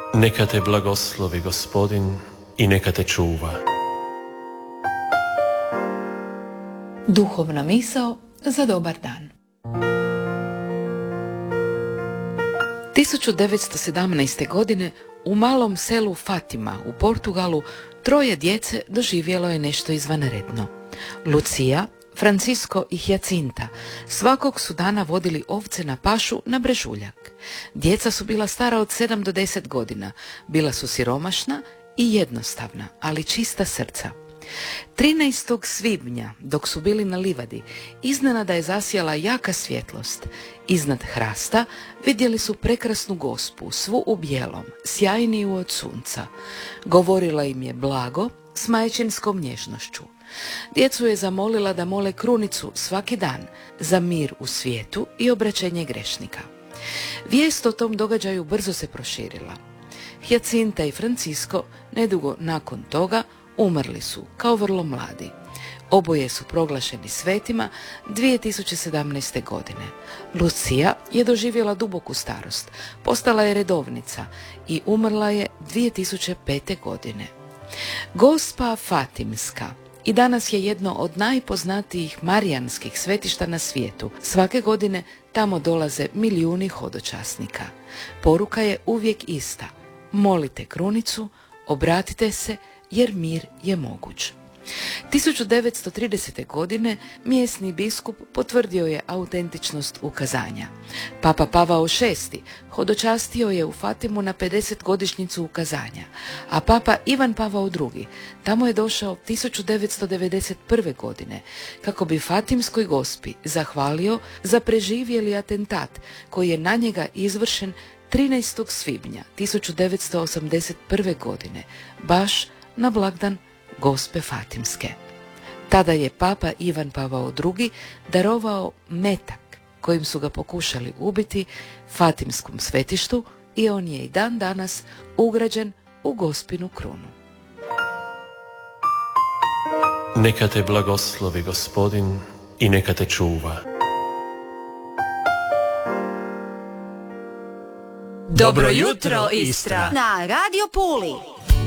Neka te blagoslovi Gospodin i neka te čuva. Duhovna misao za dobar dan. 1917. godine u malom selu Fatima u Portugalu 3 djece doživjelo je nešto izvanredno. Lucija, Francisco i Hjacinta svakog su dana vodili ovce na pašu na brežuljak. Djeca su bila stara od 7 do 10 godina, bila su siromašna i jednostavna, ali čista srca. 13. svibnja, dok su bili na livadi, iznenada je zasjala jaka svjetlost. Iznad hrasta vidjeli su prekrasnu gospu, svu u bijelom, sjajniju od sunca. Govorila im je blago, s majčinskom nježnošću. Djecu je zamolila da mole krunicu svaki dan za mir u svijetu i obraćenje grešnika. Vijest o tom događaju brzo se proširila. Hjacinta i Francisco nedugo nakon toga umrli su kao vrlo mladi. Oboje su proglašeni svetima 2017. godine. Lucija je doživjela duboku starost, postala je redovnica i umrla je 2005. godine. Gospa Fatimska i danas je jedno od najpoznatijih marijanskih svetišta na svijetu. Svake godine tamo dolaze milijuni hodočasnika. Poruka je uvijek ista. Molite krunicu, obratite se jer mir je moguć. 1930. godine mjesni biskup potvrdio je autentičnost ukazanja. Papa Pavao VI hodočastio je u Fatimu na 50-godišnjicu ukazanja, a Papa Ivan Pavao II tamo je došao 1991. godine kako bi Fatimskoj gospi zahvalio za preživjeli atentat koji je na njega izvršen 13. svibnja 1981. godine, baš na blagdan Gospe Fatimske. Tada je Papa Ivan Pavao II darovao metak kojim su ga pokušali ubiti Fatimskom svetištu i on je i dan danas ugrađen u Gospinu krunu. Neka te blagoslovi Gospodin i neka te čuva. Dobro jutro, Istra! Na Radio Puli.